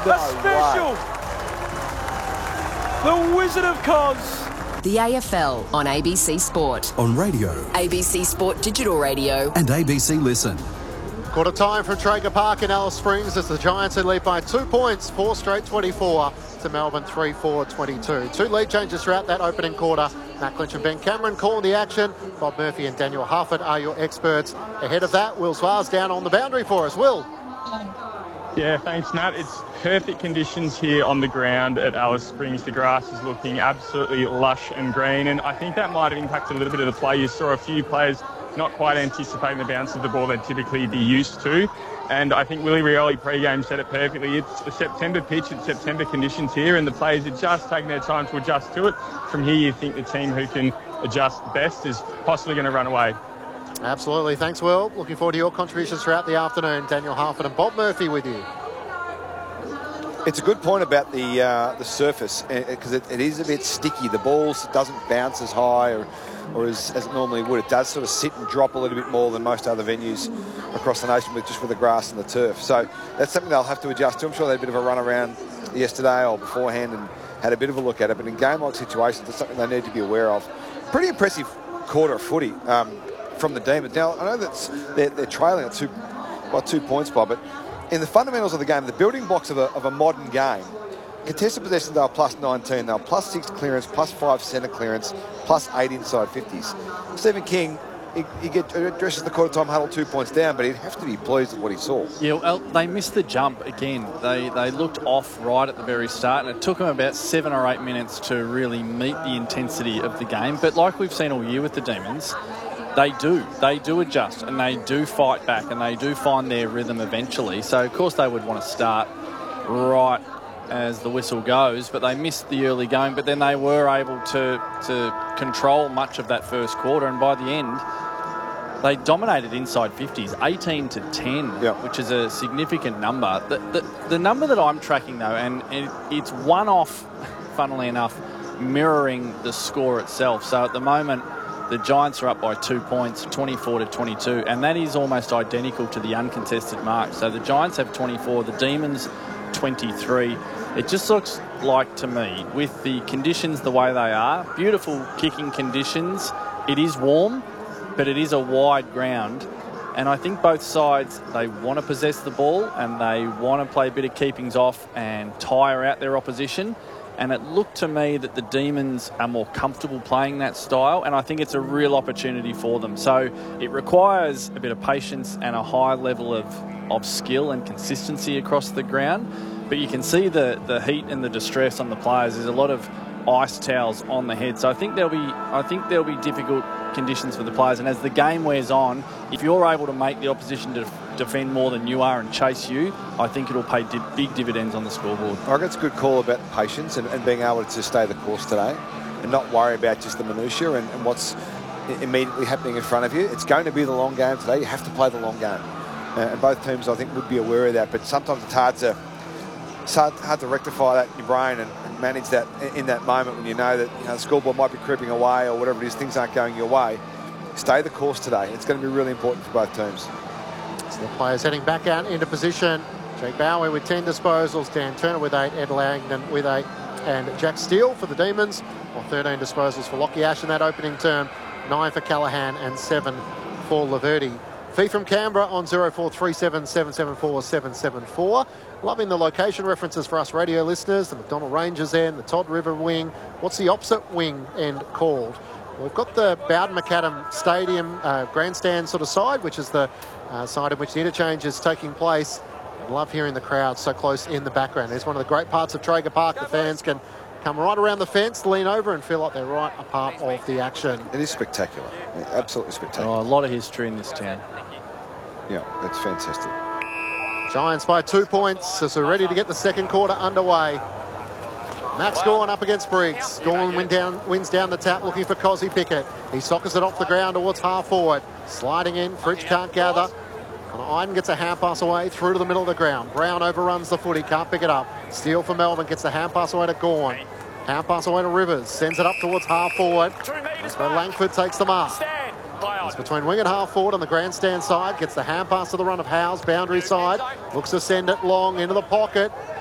a special. The Wizard of Cos. The AFL on ABC Sport. On radio. ABC Sport Digital Radio. And ABC Listen. Quarter time from Traeger Park in Alice Springs as the Giants who lead by 2 points, 4 straight 24 to Melbourne 3-4-22. 2 lead changes throughout that opening quarter. Matt Clinch and Ben Cameron calling the action. Bob Murphy and Daniel Harford are your experts. Ahead of that, Will Swars down on the boundary for us. Will. Yeah, thanks, Nat. It's perfect conditions here on the ground at Alice Springs. The grass is looking absolutely lush and green, and I think that might have impacted a little bit of the play. You saw a few players not quite anticipating the bounce of the ball they'd typically be used to. And I think Willie Rioli pre-game said it perfectly. It's a September pitch, it's September conditions here, and the players are just taking their time to adjust to it. From here, you think the team who can adjust best is possibly going to run away. Absolutely. Thanks, Will. Looking forward to your contributions throughout the afternoon. Daniel Harford and Bob Murphy with you. It's a good point about the surface, because it is a bit sticky. The ball doesn't bounce as high or as it normally would. It does sort of sit and drop a little bit more than most other venues across the nation with the grass and the turf. So that's something they'll have to adjust to. I'm sure they had a bit of a run around yesterday or beforehand and had a bit of a look at it. But in game-like situations, it's something they need to be aware of. Pretty impressive quarter of footy from the Demons. Now, I know that they're trailing by 2 points, Bob, but in the fundamentals of the game, the building blocks of a modern game, contested possession, they were plus 19. They were plus 6 clearance, plus 5 centre clearance, plus 8 inside 50s. Stephen King, he addresses the quarter time huddle 2 points down, but he'd have to be pleased with what he saw. Yeah, well, they missed the jump again. They looked off right at the very start, and it took them about 7 or 8 minutes to really meet the intensity of the game. But like we've seen all year with the Demons, they do adjust, and they do fight back, and they do find their rhythm eventually. So, of course, they would want to start right as the whistle goes, but they missed the early going. But then they were able to control much of that first quarter, and by the end, they dominated inside 50s, 18-10, which is a significant number. The number that I'm tracking, though, and it's one off, funnily enough, mirroring the score itself. So at the moment, the Giants are up by 2 points, 24-22, and that is almost identical to the uncontested mark. So the Giants have 24, the Demons 23. It just looks like to me, with the conditions the way they are, beautiful kicking conditions, it is warm, but it is a wide ground. And I think both sides, they want to possess the ball and they want to play a bit of keepings off and tire out their opposition. And it looked to me that the Demons are more comfortable playing that style, and I think it's a real opportunity for them. So it requires a bit of patience and a high level of skill and consistency across the ground. But you can see the heat and the distress on the players. There's a lot of ice towels on the head. So I think there'll be difficult conditions for the players. And as the game wears on, if you're able to make the opposition defend more than you are and chase you, I think it'll pay big dividends on the scoreboard. I think it's a good call about patience and being able to stay the course today and not worry about just the minutiae and what's immediately happening in front of you. It's going to be the long game today. You have to play the long game. And both teams, I think, would be aware of that. But sometimes it's hard to rectify that in your brain and manage that in that moment when you know that the scoreboard might be creeping away or whatever it is, things aren't going your way. Stay the course today. It's going to be really important for both teams. So the players heading back out into position. Jake Bowie with 10 disposals, Dan Turner with 8, Ed Langdon with 8, and Jack Steele for the Demons, or 13 disposals for Lockie Ash in that opening term, 9 for Callaghan and 7 for Laverty. Fee from Canberra on 0437 774 774. Loving the location references for us radio listeners. The McDonnell Rangers end, the Todd River wing. What's the opposite wing end called? We've got the Bowden McAdam Stadium grandstand sort of side, which is the side in which the interchange is taking place. I love hearing the crowd so close in the background. It's one of the great parts of Traeger Park. The fans can come right around the fence, lean over and feel like they're right a part of the action. It is spectacular. Absolutely spectacular. Oh, a lot of history in this town. Yeah, that's fantastic. Giants by 2 points as we're ready to get the second quarter underway. Max Gawn up against Briggs. Gawn wins down the tap looking for Cozzy Pickett. He sockers it off the ground towards half forward. Sliding in, Fritsch can't gather. Iden gets a hand pass away through to the middle of the ground. Brown overruns the footy, can't pick it up. Steele for Melbourne, gets the hand pass away to Gawn. Hand pass away to Rivers, sends it up towards half forward. That's where Langford takes the mark. It's between wing and half forward on the grandstand side. Gets the hand pass to the run of Howes, boundary side. Looks to send it long into the pocket.